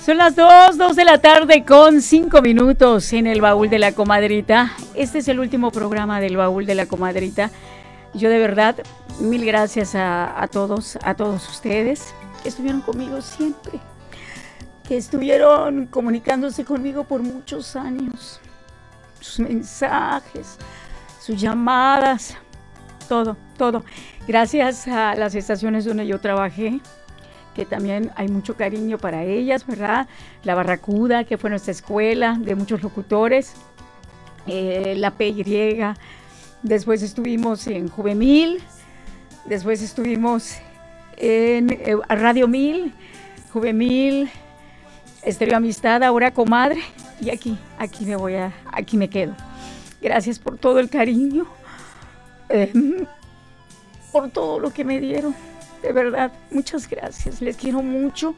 Son las 2 de la tarde con 5 minutos en el Baúl de la Comadrita. Este es el último programa del Baúl de la Comadrita. Yo de verdad, mil gracias a todos ustedes que estuvieron conmigo siempre, que estuvieron comunicándose conmigo por muchos años. Sus mensajes, sus llamadas, todo. Gracias a las estaciones donde yo trabajé, que también hay mucho cariño para ellas, ¿verdad? La Barracuda, que fue nuestra escuela de muchos locutores, la PY, después estuvimos en Juvemil, después estuvimos en Radio 1000, Juvemil, Estéreo Amistad, ahora Comadre, y aquí me quedo. Gracias por todo el cariño, por todo lo que me dieron. De verdad, muchas gracias, les quiero mucho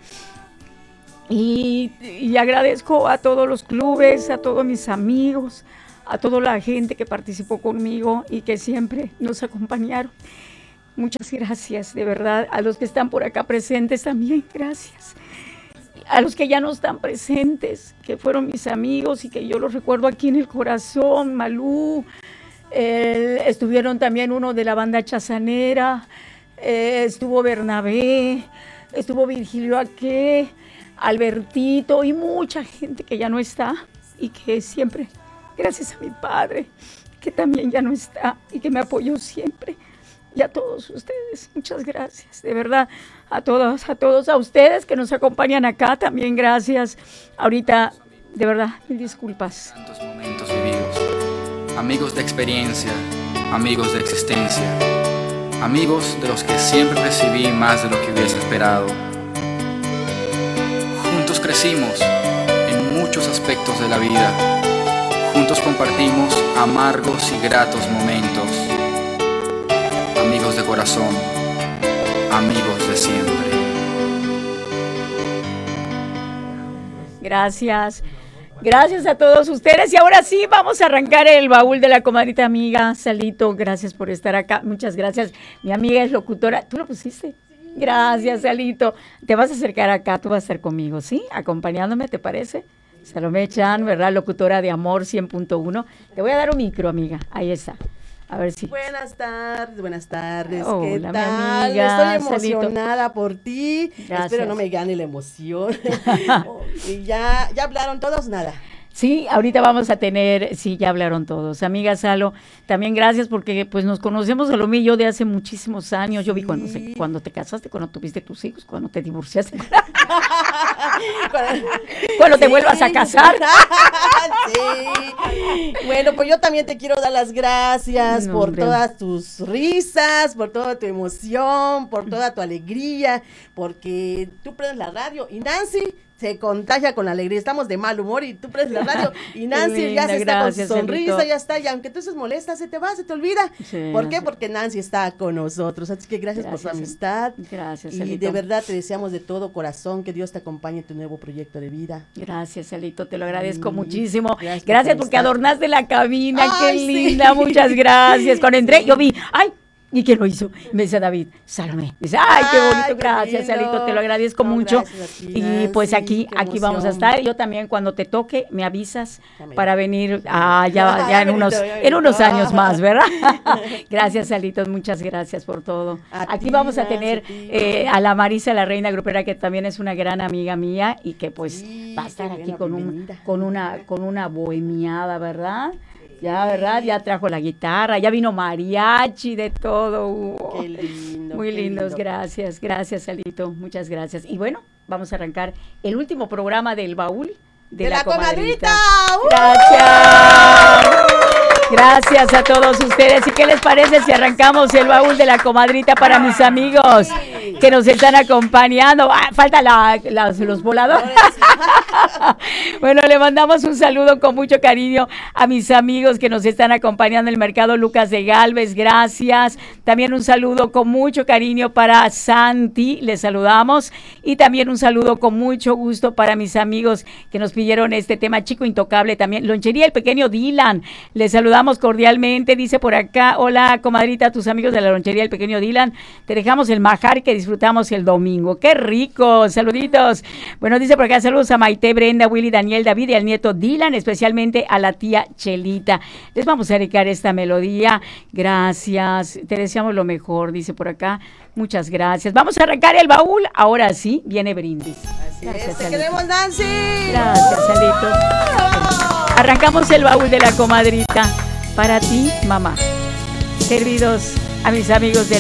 y agradezco a todos los clubes, a todos mis amigos, a toda la gente que participó conmigo y que siempre nos acompañaron. Muchas gracias, de verdad, a los que están por acá presentes también, gracias. A los que ya no están presentes, que fueron mis amigos y que yo los recuerdo aquí en el corazón, Malú, estuvieron también uno de la banda Chazanera, estuvo Bernabé, estuvo Virgilio Aque, Albertito y mucha gente que ya no está y que siempre, gracias a mi padre, que también ya no está y que me apoyó siempre. Y a todos ustedes, muchas gracias, de verdad, a todos a ustedes que nos acompañan acá, también gracias. Ahorita, de verdad, mil disculpas. Tantos momentos vividos, amigos de experiencia, amigos de existencia. Amigos de los que siempre recibí más de lo que hubiese esperado. Juntos crecimos en muchos aspectos de la vida. Juntos compartimos amargos y gratos momentos. Amigos de corazón, amigos de siempre. Gracias. Gracias a todos ustedes y ahora sí vamos a arrancar el Baúl de la Comadrita. Amiga Salito, gracias por estar acá, muchas gracias. Mi amiga es locutora, ¿tú lo pusiste? Gracias, Salito. Te vas a acercar acá, tú vas a estar conmigo, ¿sí? Acompañándome, ¿te parece? Salomé Chan, ¿verdad? Locutora de Amor 100.1. Te voy a dar un micro, amiga, ahí está. A ver si. Buenas tardes. Hola, ¿Qué mi tal? amiga, Estoy emocionada por ti. Gracias. Espero no me gane la emoción. Y ya hablaron todos, nada. Sí, ahorita vamos a tener, sí, ya hablaron todos. Amiga Salo, también gracias porque pues nos conocemos Salomé y yo de hace muchísimos años. Yo vi cuando te casaste, cuando tuviste tus hijos, cuando te divorciaste. Cuando te vuelvas a casar. Sí. Bueno, pues yo también te quiero dar las gracias por todas tus risas, por toda tu emoción, por toda tu alegría, porque tú prendes la radio y Nancy se contagia con la alegría. Estamos de mal humor y tú prendes la radio y Nancy linda, ya se está con su sonrisa, Celito. Ya está, y aunque tú estés molesta, se te va, se te olvida. Sí, ¿por qué? Porque Nancy está con nosotros. Así que gracias por tu amistad. Gracias, y Celito. de verdad te deseamos de todo corazón que Dios te acompañe en tu nuevo proyecto de vida. Gracias, Celito, te lo agradezco muchísimo. Gracias porque adornaste la cabina, qué linda, sí. Muchas gracias. Cuando entré, yo vi, ¡ay! ¿Y quién lo hizo? Me dice David, Salomé. Dice, ¡ay, qué bonito! Gracias, Salito, te lo agradezco mucho. Y pues aquí vamos a estar. Yo también, cuando te toque, me avisas para venir ya en unos años más, ¿verdad? Gracias, Salito, muchas gracias por todo. Aquí vamos a tener a la Marisa, la reina grupera, que también es una gran amiga mía y que pues va a estar aquí con una bohemiada, ¿verdad? Ya, ¿verdad? Ya trajo la guitarra, ya vino mariachi, de todo. Qué lindo. Muy lindos, lindo. Gracias, Salito, muchas gracias. Y bueno, vamos a arrancar el último programa del Baúl de la Comadrita. Gracias. Gracias a todos ustedes. ¿Y qué les parece si arrancamos el Baúl de la Comadrita para mis amigos que nos están acompañando? Falta los voladores. Bueno, le mandamos un saludo con mucho cariño a mis amigos que nos están acompañando en el mercado Lucas de Galvez, gracias. También un saludo con mucho cariño para Santi, les saludamos. Y también un saludo con mucho gusto para mis amigos que nos pidieron este tema, Chico Intocable también. Lonchería El Pequeño Dylan, les saludamos cordialmente, dice por acá, hola comadrita, tus amigos de la Lonchería El Pequeño Dylan, te dejamos el majar que disfrutamos el domingo. ¡Qué rico! Saluditos. Bueno, dice por acá, saludos a Maite, Brenda, Willy, Daniel, David y al nieto Dylan, especialmente a la tía Chelita. Les vamos a dedicar esta melodía. Gracias, te deseamos lo mejor, dice por acá. Muchas gracias. Vamos a arrancar el baúl. Ahora sí, viene brindis. Así es, te queremos, Nancy. Gracias, Salito. Arrancamos el baúl de la comadrita. Para ti, mamá. Servidos a mis amigos de